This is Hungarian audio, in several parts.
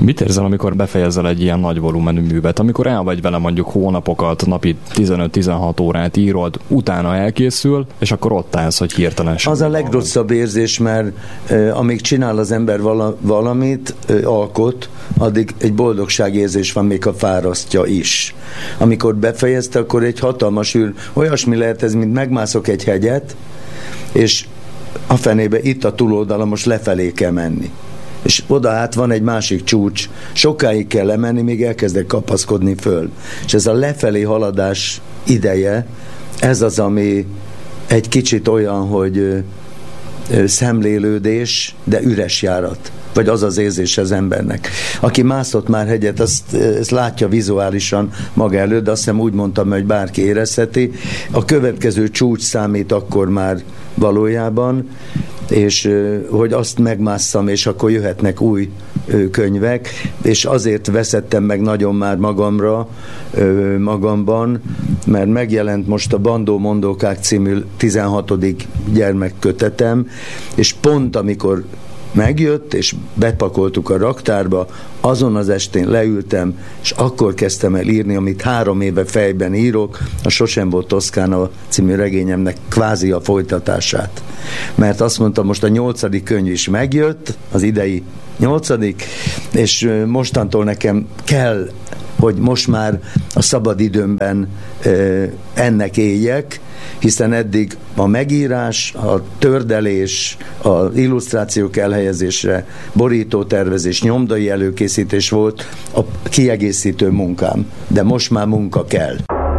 Mit érzel, amikor befejezel egy ilyen nagy volumenű művet? Amikor el vagy vele mondjuk hónapokat, napi 15-16 órát írod, utána elkészül, és akkor ott állsz, hogy hirtelen sem. Az a legrosszabb érzés, mert amíg csinál az ember valamit, alkot, addig egy boldogságérzés van, még a fárasztja is. Amikor befejezte, akkor egy hatalmas olyasmi lehet ez, mint megmászok egy hegyet, és a fenébe itt a túloldala, most lefelé kell menni. És oda hát van egy másik csúcs, sokáig kell lemenni, még elkezdek kapaszkodni föl. És ez a lefelé haladás ideje, ez az, ami egy kicsit olyan, hogy szemlélődés, de üres járat. Vagy az az érzés az embernek. Aki mászott már hegyet, ezt látja vizuálisan maga előtt, de azt hiszem úgy mondtam, hogy bárki érezheti. A következő csúcs számít akkor már valójában, és hogy azt megmásszam, és akkor jöhetnek új könyvek, és azért veszettem meg nagyon már magamban, mert megjelent most a Bandó Mondókák című 16. gyermekkötetem, és pont amikor megjött, és bepakoltuk a raktárba, azon az estén leültem, és akkor kezdtem el írni, amit 3 éve fejben írok, a Sosem volt Toszkána című regényemnek kvázi a folytatását. Mert azt mondtam, most a 8. könyv is megjött, az idei 8., és mostantól nekem kell, hogy most már a szabad időmben ennek éljek, hiszen eddig a megírás, a tördelés, az illusztrációk elhelyezésre, borítótervezés, nyomdai előkészítés volt a kiegészítő munkám, de most már munka kell.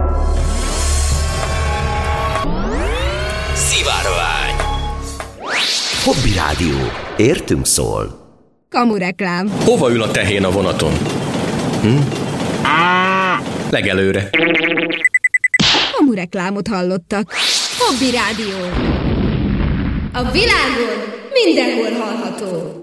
Szivárvány. Hobby Rádió. Értünk szól. Kamureklám. Hova ül a tehén a vonaton? Legelőre. Kamureklámot hallottak. Hobby Rádió. A világon mindenhol hallható.